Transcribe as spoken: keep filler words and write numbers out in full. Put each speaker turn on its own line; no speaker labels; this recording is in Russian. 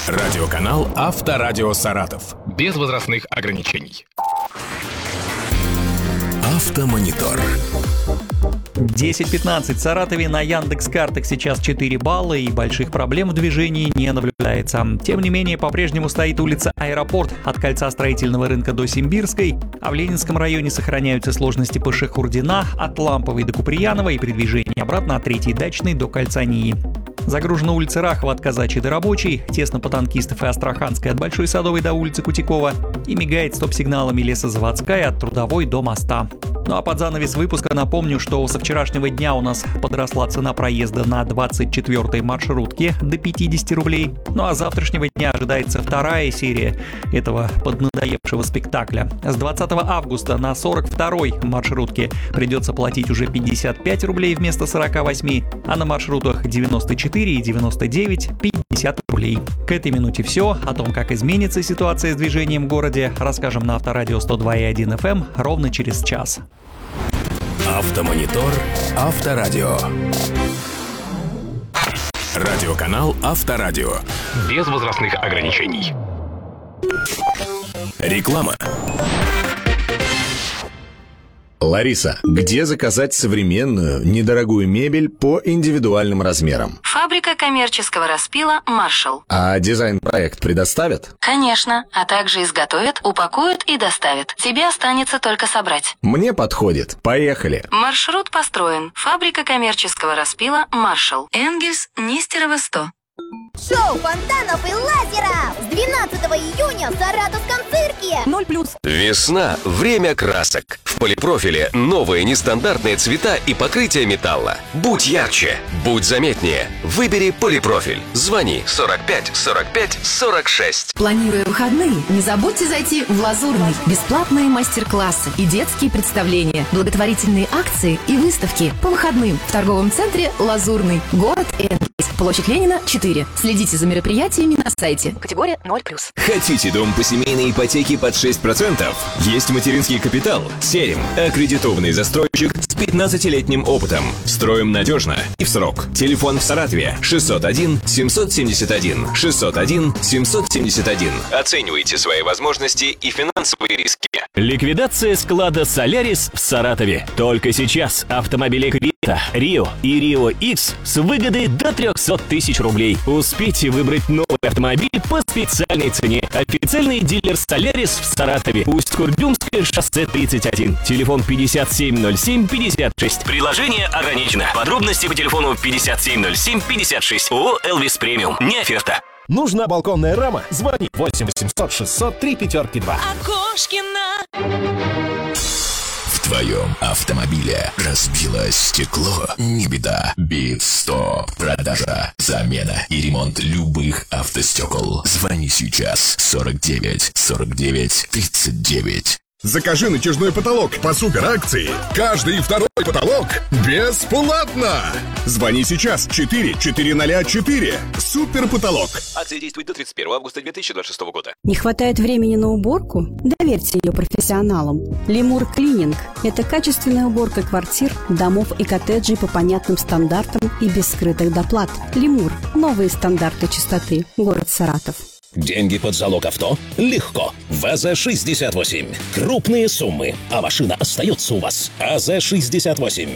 Радиоканал «Авторадио Саратов». Без возрастных ограничений. Автомонитор.
десять пятнадцать в Саратове. На Яндекс.Картах сейчас четыре балла, и больших проблем в движении не наблюдается. Тем не менее, по-прежнему стоит улица Аэропорт от кольца Строительного рынка до Симбирской, а в Ленинском районе сохраняются сложности по Шехурдина от Ламповой до Куприянова и при движении обратно от Третьей Дачной до кольца НИИ. Загружена улица Рахова от Казачьей до Рабочей, тесно по Танкистов и Астраханской от Большой Садовой до улицы Кутякова и мигает стоп-сигналами Лесозаводская от Трудовой до моста. Ну а под занавес выпуска напомню, что со вчерашнего дня у нас подросла цена проезда на двадцать четвёртой маршрутке до пятьдесят рублей. Ну а с завтрашнего дня ожидается вторая серия этого поднадоевшего спектакля. С двадцатого августа на сорок второй маршрутке придется платить уже пятьдесят пять рублей вместо сорок восемь, а на маршрутах девяносто четыре и девяносто девять пятьдесят рублей. К этой минуте все. О том, как изменится ситуация с движением в городе, расскажем на Авторадио сто два и один эф эм ровно через час.
Автомонитор Авторадио. Радиоканал Авторадио. Без возрастных ограничений. Реклама.
Лариса, где заказать современную, недорогую мебель по индивидуальным размерам?
Фабрика коммерческого распила «Маршалл».
А дизайн-проект предоставят?
Конечно, а также изготовят, упакуют и доставят. Тебе останется только собрать.
Мне подходит. Поехали.
Маршрут построен. Фабрика коммерческого распила «Маршалл». Энгельс, Нестерова, сто.
Шоу фонтанов и лазеров с двенадцатого июня в Саратовском цирке.
Ноль плюс.
Весна – время красок. В полипрофиле новые нестандартные цвета и покрытие металла. Будь ярче, будь заметнее. Выбери полипрофиль. Звони сорок пять сорок пять сорок шесть.
Планируя выходные, не забудьте зайти в Лазурный. Бесплатные мастер-классы и детские представления, благотворительные акции и выставки по выходным в торговом центре «Лазурный», город Энгельс, площадь Ленина, четыре. Следите за мероприятиями на сайте. Категория ноль плюс.
Хотите дом по семейной ипотеке под шесть процентов? Есть материнский капитал. Серим. Аккредитованный застройщик с пятнадцатилетним опытом. Строим надежно и в срок. Телефон в Саратове шестьсот один семьсот семьдесят один шестьсот один семьсот семьдесят один. Оценивайте свои возможности и финансовые риски.
Ликвидация склада «Солярис» в Саратове. Только сейчас автомобили Квита, Рио и Рио X с выгодой до триста тысяч рублей. Успейте выбрать новый автомобиль по специальной цене. Официальный дилер «Солярис» в Саратове. Усть-Курдюмское шоссе тридцать один. Телефон пятьдесят семь ноль семь пятьдесят шесть. Приложение ограничено. Подробности по телефону пятьдесят семь ноль семь пятьдесят шесть. ООО «Элвис Премиум». Не оферта.
Нужна балконная рама? Звони восемь восемьсот шестьсот три пятерки два.
Окошкина.
В твоем автомобиле разбилось стекло? Не беда. Битстоп. Продажа, замена и ремонт любых автостекол. Звони сейчас. сорок девять сорок девять тридцать девять.
Закажи натяжной потолок по суперакции. Каждый второй потолок бесплатно. Звони сейчас. четыре четыреста четыре. Супер потолок.
Акция действует до тридцать первого августа две тысячи двадцать шестого года.
Не хватает времени на уборку? Доверьте ее профессионалам. Лемур Клининг – это качественная уборка квартир, домов и коттеджей по понятным стандартам и без скрытых доплат. Лемур – новые стандарты чистоты. Город Саратов.
Деньги под залог авто? Легко. ВАЗа шестьдесят восемь. Крупные суммы, а машина остается у вас. АЗ шестьдесят восемь.